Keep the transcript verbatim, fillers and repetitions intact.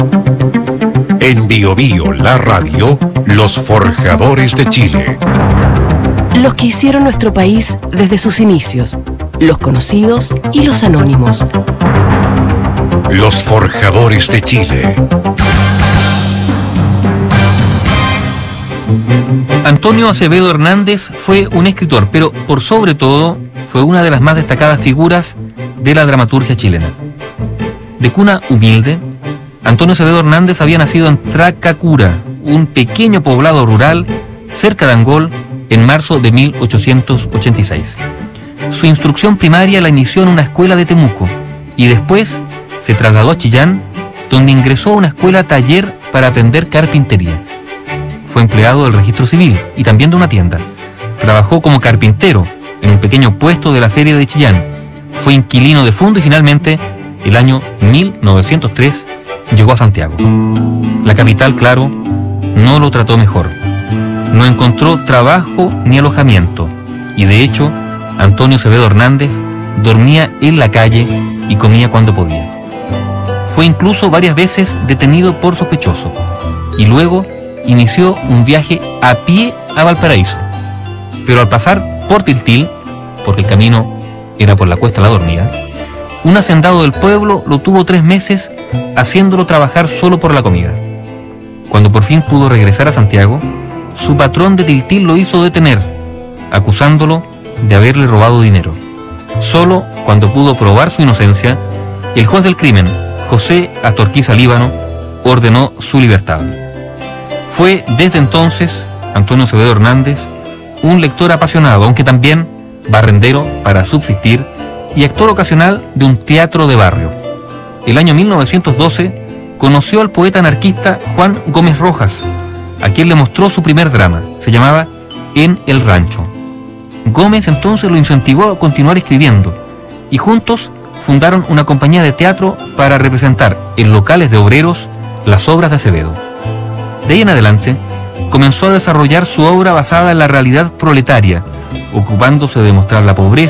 En Bio Bio, la radio, los forjadores de Chile. Los que hicieron nuestro país desde sus inicios, los conocidos y los anónimos. Los forjadores de Chile. Antonio Acevedo Hernández fue un escritor, pero por sobre todo fue una de las más destacadas figuras de la dramaturgia chilena. De cuna humilde, Antonio Acevedo Hernández había nacido en Tracacura, un pequeño poblado rural cerca de Angol, en marzo de mil ochocientos ochenta y seis. Su instrucción primaria la inició en una escuela de Temuco y después se trasladó a Chillán, donde ingresó a una escuela taller para aprender carpintería. Fue empleado del registro civil y también de una tienda. Trabajó como carpintero en un pequeño puesto de la feria de Chillán. Fue inquilino de fondo y finalmente, el año mil novecientos tres, llegó a Santiago. La capital, claro, no lo trató mejor. No encontró trabajo ni alojamiento y de hecho, Antonio Acevedo Hernández dormía en la calle y comía cuando podía. Fue incluso varias veces detenido por sospechoso y luego inició un viaje a pie a Valparaíso. Pero al pasar por Tiltil, porque el camino era por la Cuesta La Dormida, un hacendado del pueblo lo tuvo tres meses haciéndolo trabajar solo por la comida. Cuando por fin pudo regresar a Santiago, su patrón de Tiltil lo hizo detener, acusándolo de haberle robado dinero. Solo cuando pudo probar su inocencia, el juez del crimen, José Astorquiza Líbano, ordenó su libertad. Fue desde entonces, Antonio Acevedo Hernández, un lector apasionado, aunque también barrendero para subsistir y actor ocasional de un teatro de barrio. El año mil novecientos doce conoció al poeta anarquista Juan Gómez Rojas, a quien le mostró su primer drama. Se llamaba En el Rancho. Gómez entonces lo incentivó a continuar escribiendo y juntos fundaron una compañía de teatro para representar en locales de obreros las obras de Acevedo. De ahí en adelante comenzó a desarrollar su obra basada en la realidad proletaria, ocupándose de mostrar la pobreza